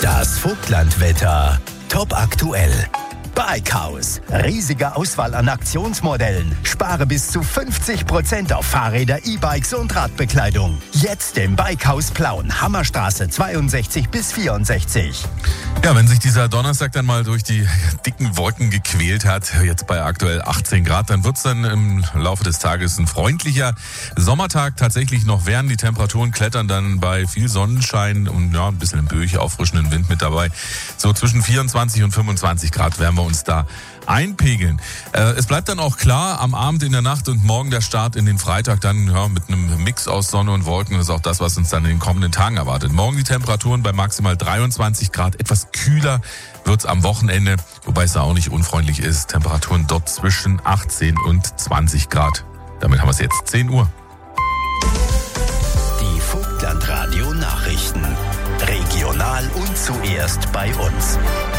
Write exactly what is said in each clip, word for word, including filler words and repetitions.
Das Vogtlandwetter. Top aktuell. Bikehaus. Riesige Auswahl an Aktionsmodellen. Spare bis zu fünfzig Prozent auf Fahrräder, E-Bikes und Radbekleidung. Jetzt im Bikehaus Plauen. Hammerstraße zweiundsechzig bis vierundsechzig. Ja, wenn sich dieser Donnerstag dann mal durch die dicken Wolken gequält hat, jetzt bei aktuell achtzehn Grad, dann wird es dann im Laufe des Tages ein freundlicher Sommertag tatsächlich noch werden. Die Temperaturen klettern dann bei viel Sonnenschein und ja, ein bisschen im Böich, auffrischenden Wind mit dabei. So zwischen vierundzwanzig und fünfundzwanzig Grad werden wir uns da einpegeln. Äh, es bleibt dann auch klar, am Abend, in der Nacht und morgen der Start in den Freitag dann ja, mit einem Mix aus Sonne und Wolken. Das ist auch das, was uns dann in den kommenden Tagen erwartet. Morgen die Temperaturen bei maximal dreiundzwanzig Grad. Etwas kühler wird's am Wochenende, wobei es da auch nicht unfreundlich ist. Temperaturen dort zwischen achtzehn und zwanzig Grad. Damit haben wir es jetzt zehn Uhr. Die Vogtlandradio Nachrichten. Regional und zuerst bei uns.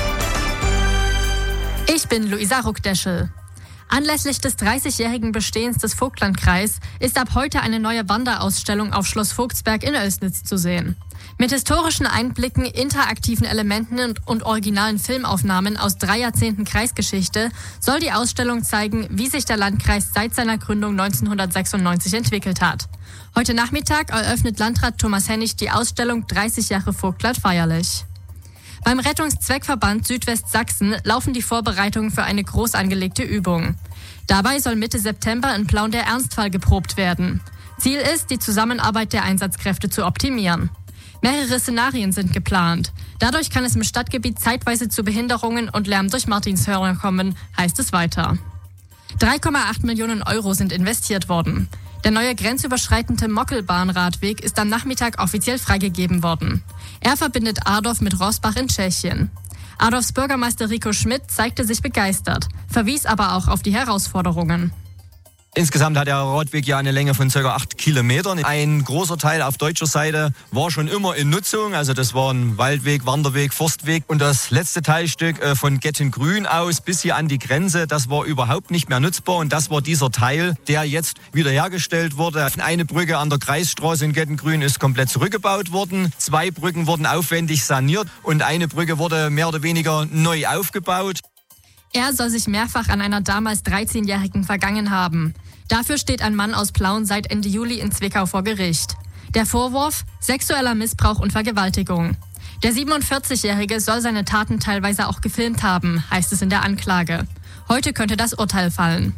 Ich bin Luisa Ruckdeschel. Anlässlich des dreißigjährigen Bestehens des Vogtlandkreis ist ab heute eine neue Wanderausstellung auf Schloss Vogtsberg in Oelsnitz zu sehen. Mit historischen Einblicken, interaktiven Elementen und, und originalen Filmaufnahmen aus drei Jahrzehnten Kreisgeschichte soll die Ausstellung zeigen, wie sich der Landkreis seit seiner Gründung neunzehnhundertsechsundneunzig entwickelt hat. Heute Nachmittag eröffnet Landrat Thomas Hennig die Ausstellung dreißig Jahre Vogtland feierlich. Beim Rettungszweckverband Südwestsachsen laufen die Vorbereitungen für eine groß angelegte Übung. Dabei soll Mitte September in Plauen der Ernstfall geprobt werden. Ziel ist, die Zusammenarbeit der Einsatzkräfte zu optimieren. Mehrere Szenarien sind geplant. Dadurch kann es im Stadtgebiet zeitweise zu Behinderungen und Lärm durch Martinshörner kommen, heißt es weiter. drei Komma acht Millionen Euro sind investiert worden. Der neue grenzüberschreitende Mockelbahnradweg ist am Nachmittag offiziell freigegeben worden. Er verbindet Ardorf mit Roßbach in Tschechien. Ardorfs Bürgermeister Rico Schmidt zeigte sich begeistert, verwies aber auch auf die Herausforderungen. Insgesamt hat der Radweg ja eine Länge von ca. acht Kilometern. Ein großer Teil auf deutscher Seite war schon immer in Nutzung. Also das war ein Waldweg, Wanderweg, Forstweg. Und das letzte Teilstück von Gettengrün aus bis hier an die Grenze, das war überhaupt nicht mehr nutzbar. Und das war dieser Teil, der jetzt wiederhergestellt wurde. Eine Brücke an der Kreisstraße in Gettengrün ist komplett zurückgebaut worden. Zwei Brücken wurden aufwendig saniert und eine Brücke wurde mehr oder weniger neu aufgebaut. Er soll sich mehrfach an einer damals dreizehnjährigen vergangen haben. Dafür steht ein Mann aus Plauen seit Ende Juli in Zwickau vor Gericht. Der Vorwurf: sexueller Missbrauch und Vergewaltigung. Der siebenundvierzigjährige soll seine Taten teilweise auch gefilmt haben, heißt es in der Anklage. Heute könnte das Urteil fallen.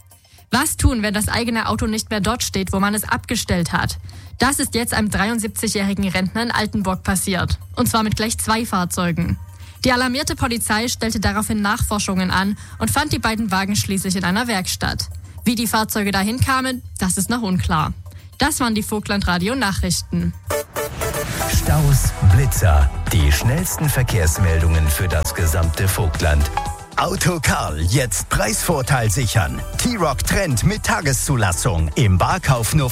Was tun, wenn das eigene Auto nicht mehr dort steht, wo man es abgestellt hat? Das ist jetzt einem dreiundsiebzigjährigen Rentner in Altenburg passiert. Und zwar mit gleich zwei Fahrzeugen. Die alarmierte Polizei stellte daraufhin Nachforschungen an und fand die beiden Wagen schließlich in einer Werkstatt. Wie die Fahrzeuge dahin kamen, das ist noch unklar. Das waren die Vogtlandradio-Nachrichten. Staus, Blitzer. Die schnellsten Verkehrsmeldungen für das gesamte Vogtland. Autokarl, jetzt Preisvorteil sichern. T-Roc Trend mit Tageszulassung. Im Barkauf nur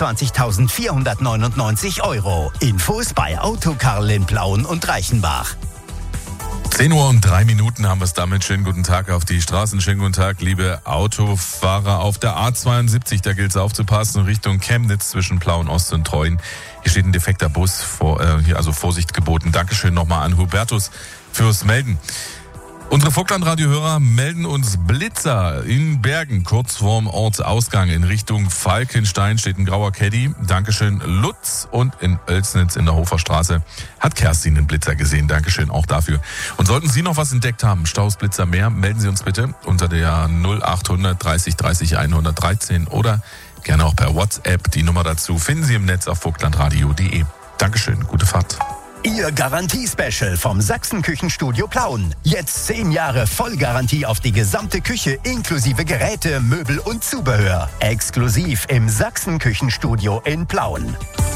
vierundzwanzigtausendvierhundertneunundneunzig Euro. Infos bei Autokarl in Plauen und Reichenbach. zehn Uhr und drei Minuten haben wir es damit. Schönen guten Tag auf die Straßen. Schönen guten Tag, liebe Autofahrer auf der A zweiundsiebzig. Da gilt es aufzupassen, Richtung Chemnitz zwischen Plauen Ost und Treuen. Hier steht ein defekter Bus, vor, äh, hier also Vorsicht geboten. Dankeschön nochmal an Hubertus fürs Melden. Unsere Vogtlandradio-Hörer melden uns Blitzer in Bergen, kurz vorm Ortsausgang in Richtung Falkenstein steht ein grauer Caddy. Dankeschön Lutz. Und in Oelsnitz in der Hoferstraße hat Kerstin den Blitzer gesehen. Dankeschön auch dafür. Und sollten Sie noch was entdeckt haben, Staus, Blitzer, mehr, melden Sie uns bitte unter der null achthundert dreißig dreißig hundertdreizehn oder gerne auch per WhatsApp. Die Nummer dazu finden Sie im Netz auf vogtlandradio punkt de. Dankeschön, gute Fahrt. Ihr Garantie-Special vom Sachsen-Küchenstudio Plauen. Jetzt zehn Jahre Vollgarantie auf die gesamte Küche inklusive Geräte, Möbel und Zubehör. Exklusiv im Sachsen-Küchenstudio in Plauen.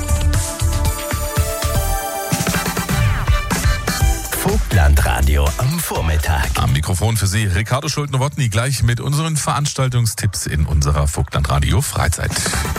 Vogtlandradio am Vormittag. Am Mikrofon für Sie Ricardo Schulte-Nowotny, gleich mit unseren Veranstaltungstipps in unserer Vogtlandradio Freizeit.